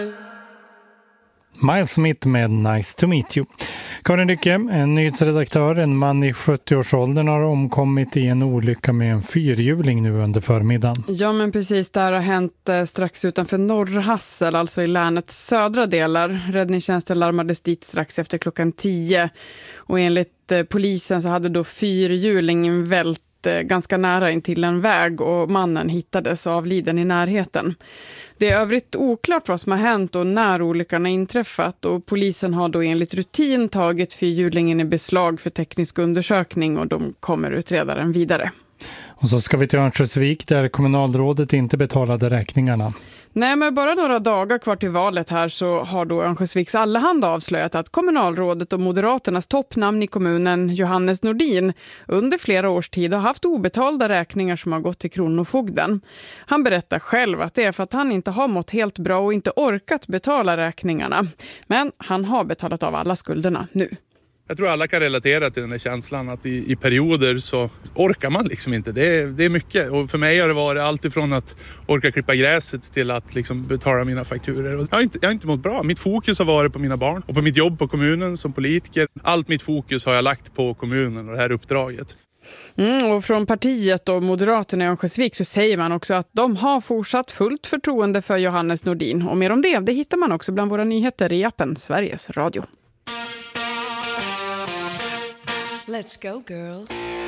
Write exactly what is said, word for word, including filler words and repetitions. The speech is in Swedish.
Miles Smith med Nice to meet you. Karin Lycke, en nyhetsredaktör, en man i sjuttio-årsåldern har omkommit i en olycka med en fyrhjuling nu under förmiddagen. Ja, men precis, det här har hänt eh, strax utanför Norrhassel, alltså i länets södra delar. Räddningstjänsten larmades dit strax efter klockan tio. Och enligt eh, polisen så hade då fyrhjulingen vält ganska nära in till en väg och mannen hittades avliden i närheten. Det är övrigt oklart vad som har hänt och när olyckan har inträffat, och polisen har då enligt rutin tagit fyrhjulingen i beslag för teknisk undersökning och de kommer utreda den vidare. Och så ska vi till Örnsköldsvik där kommunalrådet inte betalade räkningarna. Nej, men bara några dagar kvar till valet här så har då Örnsköldsviks Allehanda avslöjat att kommunalrådet och Moderaternas toppnamn i kommunen, Johannes Nordin, under flera års tid har haft obetalda räkningar som har gått till kronofogden. Han berättar själv att det är för att han inte har mått helt bra och inte orkat betala räkningarna. Men han har betalat av alla skulderna nu. Jag tror alla kan relatera till den här känslan att i, i perioder så orkar man liksom inte. Det är, det är mycket. Och för mig har det varit allt ifrån att orka klippa gräset till att liksom betala mina fakturer. Och jag, har inte, jag har inte mått bra. Mitt fokus har varit på mina barn och på mitt jobb på kommunen som politiker. Allt mitt fokus har jag lagt på kommunen och det här uppdraget. Mm, och från partiet och Moderaterna i Örnsköldsvik så säger man också att de har fortsatt fullt förtroende för Johannes Nordin. Och mer om det, det hittar man också bland våra nyheter i appen Sveriges Radio. Let's go, girls.